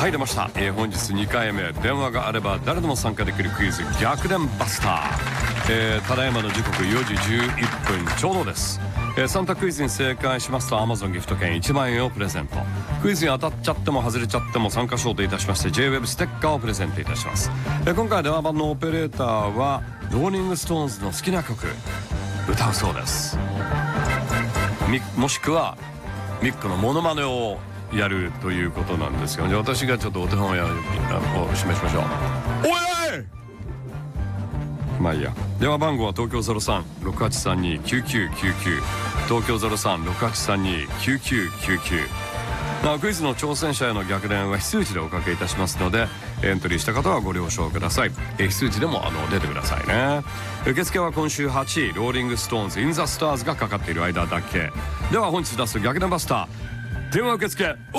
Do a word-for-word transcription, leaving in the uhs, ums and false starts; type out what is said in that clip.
はい出ました、えー、本日にかいめ、電話があれば誰でも参加できるクイズ逆転バスター、えー、ただいまの時刻よじじゅういっぷんちょうどです。えー、さん択クイズに正解しますと Amazon ギフト券いちまんえんをプレゼント。クイズに当たっちゃっても外れちゃっても参加賞といたしまして ジェイウェブ ステッカーをプレゼントいたします。えー、今回電話番のオペレーターはローリングストーンズの好きな曲歌うそうです。もしくはミックのモノマネをやるということなんですよね。私がちょっとお手本をやるを示しましょう。おいまあいいや。電話番号は東京 ゼロさん ろくはちさんに きゅうきゅうきゅうきゅう 東京 ゼロさん ろくはちさんに きゅうきゅうきゅうきゅう。まあ、クイズの挑戦者への逆転は非数値でおかけいたしますので、エントリーした方はご了承ください。え非数値でもあの出てくださいね。受付は今週はちいローリングストーンズインザスターズがかかっている間だけでは、本日出す逆転バスター電話受付